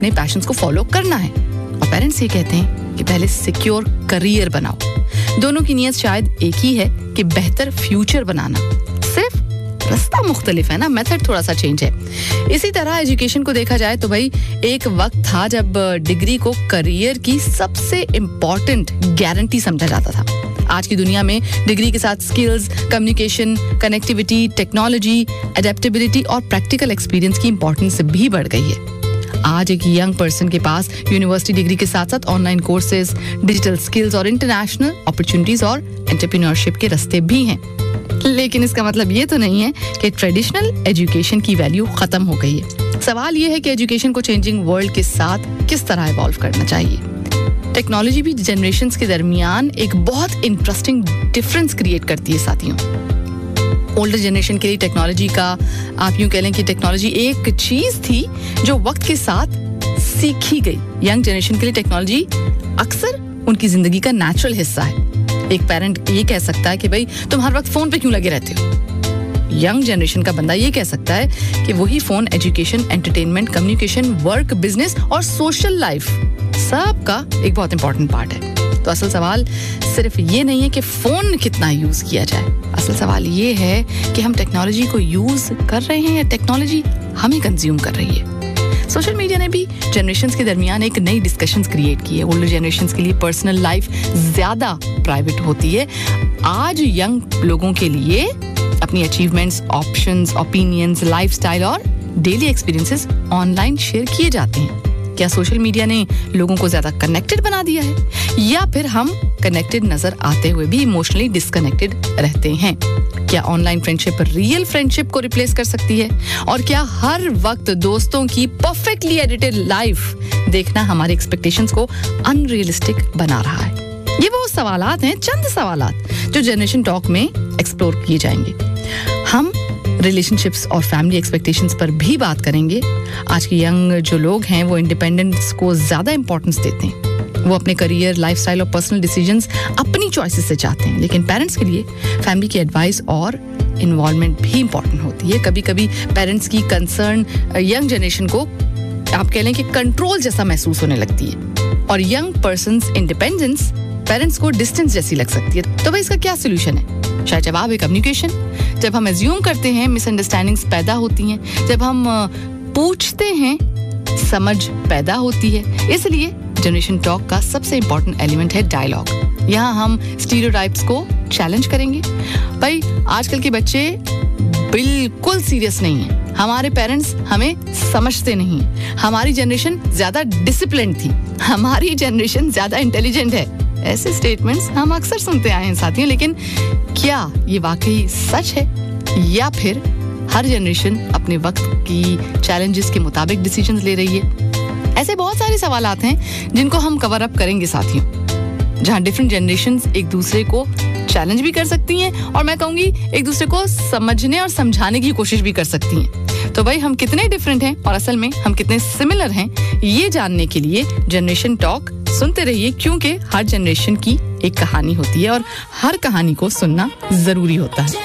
अपने पैशंस को फॉलो करना है। और पेरेंट्स ये कहते हैं कि पहले सिक्योर करियर बनाओ। दोनों की नीयत शायद एक ही है कि बेहतर फ्यूचर बनाना, सिर्फ रास्ता मुख्तलिफ है ना, मेथड थोड़ा सा चेंज है। इसी तरह एजुकेशन को देखा जाए तो भाई एक वक्त था जब डिग्री को करियर की सबसे इम्पोर्टेंट गारंटी समझा जाता था। आज की दुनिया में डिग्री के साथ skills, communication, connectivity, technology, adaptability और प्रैक्टिकल एक्सपीरियंस की इंपॉर्टेंस भी बढ़ गई है। आज एक यंग पर्सन के पास यूनिवर्सिटी डिग्री के साथ साथ ऑनलाइन कोर्सेज, डिजिटल स्किल्स और इंटरनेशनल अपॉर्चुनिटीज और एंटरप्रेन्योरशिप के रास्ते भी हैं। लेकिन इसका मतलब ये तो नहीं है कि ट्रेडिशनल एजुकेशन की वैल्यू खत्म हो गई है। सवाल ये है कि एजुकेशन को चेंजिंग वर्ल्ड के साथ किस तरह इवॉल्व करना चाहिए। टेक्नोलॉजी भी जनरेशंस के दरमियान एक बहुत इंटरेस्टिंग डिफरेंस क्रिएट करती है साथियों। ओल्डर जनरेशन के लिए टेक्नोलॉजी का आप यूं कह लें कि टेक्नोलॉजी एक चीज थी जो वक्त के साथ सीखी गई। यंग जनरेशन के लिए टेक्नोलॉजी अक्सर उनकी जिंदगी का नेचुरल हिस्सा है। एक पेरेंट ये कह सकता है कि भाई तुम हर वक्त फोन पे क्यों लगे रहते हो। यंग जनरेशन का बंदा ये कह सकता है कि वही phone education, entertainment, communication, work, business और सोशल लाइफ सब का एक बहुत इंपॉर्टेंट पार्ट है। तो असल सवाल सिर्फ ये नहीं है कि फोन कितना यूज किया जाए, असल सवाल ये है कि हम टेक्नोलॉजी को यूज कर रहे हैं या टेक्नोलॉजी हमें कंज्यूम कर रही है। सोशल मीडिया ने भी जनरेशंस के दरमियान एक नई डिस्कशंस क्रिएट की है। ओल्डर जनरेशंस के लिए पर्सनल लाइफ ज्यादा प्राइवेट होती है। आज यंग लोगों के लिए अपनी अचीवमेंट्स, ऑप्शंस, ओपिनियंस, लाइफस्टाइल और डेली एक्सपीरियंसेस ऑनलाइन शेयर किए जाते हैं। क्या सोशल मीडिया ने लोगों को ज्यादा कनेक्टेड बना दिया है या फिर हम कनेक्टेड नजर आते हुए भी इमोशनली डिस्कनेक्टेड रहते हैं? क्या ऑनलाइन फ्रेंडशिप रियल फ्रेंडशिप को रिप्लेस कर सकती है? और क्या हर वक्त दोस्तों की परफेक्टली एडिटेड लाइफ देखना हमारे एक्सपेक्टेशंस को अनरियलिस्टिक बना रहा है? ये वो सवालात हैं, चंद सवालात जो जनरेशन टॉक में एक्सप्लोर किए जाएंगे। हम रिलेशनशिप्स और फैमिली एक्सपेक्टेशंस पर भी बात करेंगे। आज के यंग जो लोग हैं वो इंडिपेंडेंस को ज्यादा इंपॉर्टेंस देते हैं। वो अपने करियर, लाइफस्टाइल और पर्सनल डिसीजंस अपनी चॉइसेस से चाहते हैं। लेकिन पेरेंट्स के लिए फैमिली की एडवाइस और इन्वॉल्वमेंट भी इंपॉर्टेंट होती है। कभी कभी पेरेंट्स की कंसर्न यंग जनरेशन को आप कह लें कि कंट्रोल जैसा महसूस होने लगती है और यंग पर्सन्स इंडिपेंडेंस पेरेंट्स को डिस्टेंस जैसी लग सकती है। तो भाई इसका क्या सोल्यूशन है? शायद जवाब है कम्युनिकेशन। जब हम एज्यूम करते हैं मिसअंडरस्टैंडिंग्स पैदा होती हैं। जब हम पूछते हैं समझ पैदा होती है। इसलिए जनरेशन टॉक का सबसे इंपॉर्टेंट एलिमेंट है डायलॉग। यहाँ हम स्टीरियोटाइप्स को चैलेंज करेंगे। भाई आजकल के बच्चे बिल्कुल सीरियस नहीं है। हमारे पेरेंट्स हमें समझते नहीं। हमारी जनरेशन ज्यादा डिसिप्लिन्ड थी। हमारी जनरेशन ज्यादा इंटेलिजेंट है। ऐसे स्टेटमेंट्स हम अक्सर सुनते आए हैं साथियों। लेकिन क्या ये वाकई सच है या फिर हर जनरेशन अपने वक्त की चैलेंजेस के मुताबिक डिसीजंस ले रही है? ऐसे बहुत सारे सवालात हैं जिनको हम कवर अप करेंगे साथियों, जहां डिफरेंट जनरेशंस एक दूसरे को चैलेंज भी कर सकती हैं और मैं कहूंगी एक दूसरे को समझने और समझाने की कोशिश भी कर सकती हैं। तो भाई हम कितने डिफरेंट हैं और असल में हम कितने सिमिलर हैं, ये जानने के लिए जनरेशन टॉक सुनते रहिए, क्योंकि हर जनरेशन की एक कहानी होती है और हर कहानी को सुनना जरूरी होता है।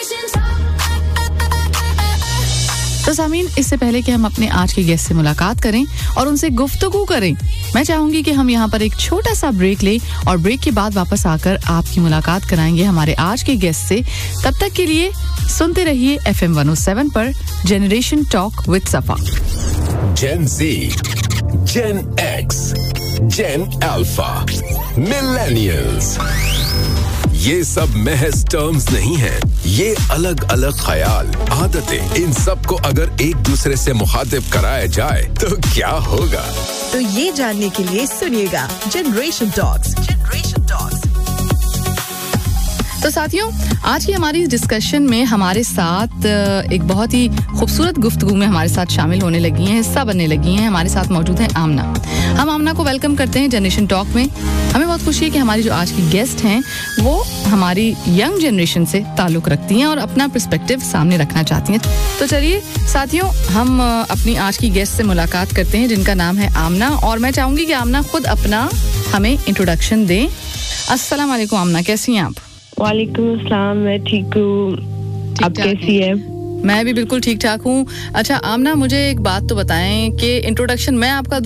तो सामीन, इससे पहले कि हम अपने आज के गेस्ट से मुलाकात करें और उनसे गुफ्तगू करें, मैं चाहूंगी कि हम यहाँ पर एक छोटा सा ब्रेक लें और ब्रेक के बाद वापस आकर आपकी मुलाकात कराएंगे हमारे आज के गेस्ट से। तब तक के लिए सुनते रहिए FM 107 पर जनरेशन टॉक विद सफा। जेन ज़ी, जेन एक्स, जेन अल्फा, मिलेनियल्स, ये सब महज टर्म्स नहीं हैं। ये अलग अलग ख्याल, आदतें, इन सब को अगर एक दूसरे से मुखातिब कराया जाए तो क्या होगा? तो ये जानने के लिए सुनिएगा जनरेशन टॉक्स। Generation talks. तो साथियों, आज की हमारी डिस्कशन में हमारे साथ एक बहुत ही खूबसूरत गुफ्तगू में हमारे साथ शामिल होने लगी हैं, हिस्सा बनने लगी हैं। हमारे साथ मौजूद हैं आमना। हम आमना को वेलकम करते हैं जनरेशन टॉक में। हमें बहुत खुशी है कि हमारी जो आज की गेस्ट हैं वो हमारी यंग जनरेशन से ताल्लुक रखती हैं और अपना पर्सपेक्टिव सामने रखना चाहती हैं। तो चलिए साथियों, हम अपनी आज की गेस्ट से मुलाकात करते हैं जिनका नाम है आमना, और मैं चाहूंगी कि आमना खुद अपना हमें इंट्रोडक्शन दें। अस्सलाम वालेकुम आमना, कैसी हैं आप? वालेकुम अस्सलाम, मैं ठीक हूँ। आप कैसी है? मैं भी बिल्कुल ठीक ठाक हूँ। अच्छा आमना, मुझे एक बात तो बताएं कि इंट्रोडक्शन मैं आपका